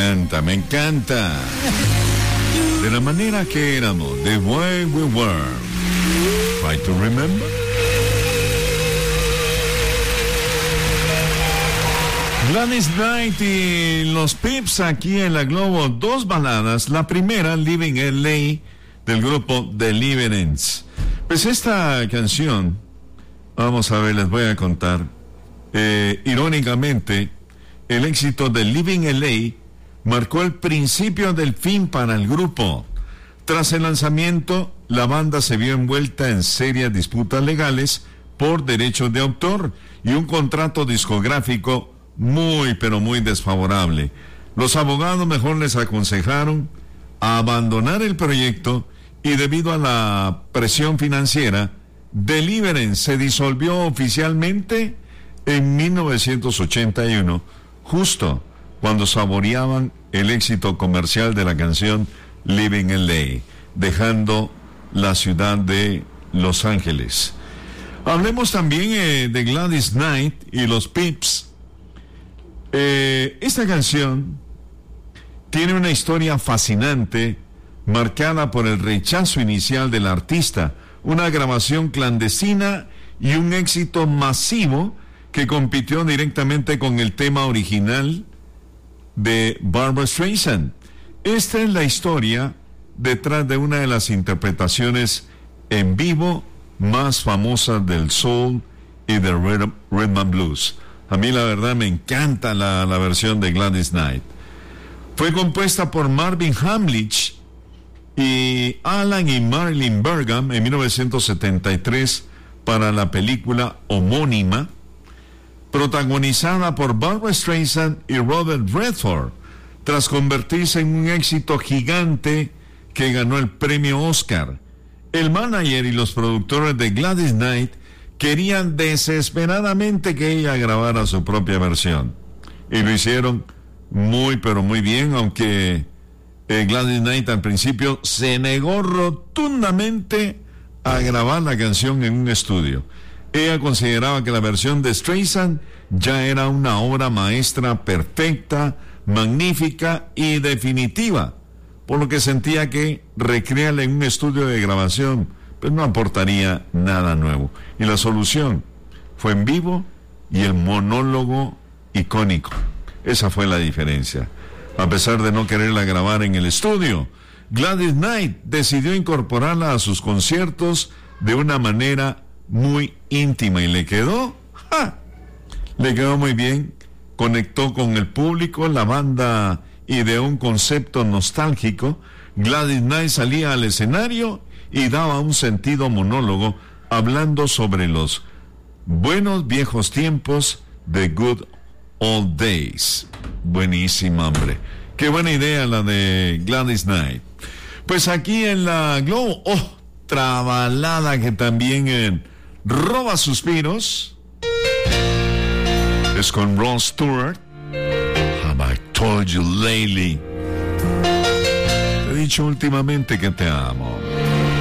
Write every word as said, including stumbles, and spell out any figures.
encanta, me encanta. De la manera que éramos, the way we were. Try to remember. Gladys Knight y los Pips aquí en la Globo, dos baladas. La primera, Living L A, del grupo Deliverance. Pues esta canción, vamos a ver, les voy a contar. Eh, irónicamente, el éxito de Living L A marcó el principio del fin para el grupo. Tras el lanzamiento, la banda se vio envuelta en serias disputas legales por derechos de autor y un contrato discográfico muy, pero muy desfavorable. Los abogados mejor les aconsejaron abandonar el proyecto y debido a la presión financiera, Deliverance se disolvió oficialmente en mil novecientos ochenta y uno, justo cuando saboreaban el éxito comercial de la canción Living L A, dejando la ciudad de Los Ángeles. Hablemos también eh, de Gladys Knight y los Pips. Eh, esta canción tiene una historia fascinante, marcada por el rechazo inicial del artista, una grabación clandestina y un éxito masivo que compitió directamente con el tema original de Barbra Streisand. Esta es la historia detrás de una de las interpretaciones en vivo más famosas del soul y del rhythm, rhythm and blues. A mí la verdad me encanta la, la versión de Gladys Knight. Fue compuesta por Marvin Hamlisch y Alan y Marilyn Bergam en mil novecientos setenta y tres para la película homónima, protagonizada por Barbra Streisand y Robert Redford, tras convertirse en un éxito gigante que ganó el premio Oscar. El manager y los productores de Gladys Knight querían desesperadamente que ella grabara su propia versión. Y lo hicieron muy, pero muy bien, aunque eh, Gladys Knight al principio se negó rotundamente a grabar la canción en un estudio. Ella consideraba que la versión de Streisand ya era una obra maestra perfecta, magnífica y definitiva, por lo que sentía que recrearla en un estudio de grabación pues no aportaría nada nuevo. Y la solución fue en vivo y el monólogo icónico. Esa fue la diferencia. A pesar de no quererla grabar en el estudio, Gladys Knight decidió incorporarla a sus conciertos de una manera muy íntima y le quedó, ¡ja! Le quedó muy bien. Conectó con el público, la banda ideó un concepto nostálgico. Gladys Knight salía al escenario y daba un sentido monólogo hablando sobre los buenos viejos tiempos de Good Old Days. Buenísima, hombre. Qué buena idea la de Gladys Knight. Pues aquí en la Globo, otra balada que también eh, roba suspiros. Es con Rod Stewart. Have I told you lately? Te he dicho últimamente que te amo.